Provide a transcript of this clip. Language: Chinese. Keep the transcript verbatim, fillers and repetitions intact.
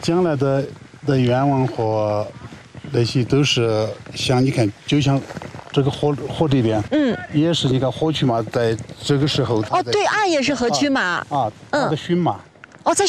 将来的的愿望和那些都是像你看，就像这个河河这边， 嗯， 也是一个河渠嘛，在这个时候， 哦，对岸也是河渠马啊，它的驯马，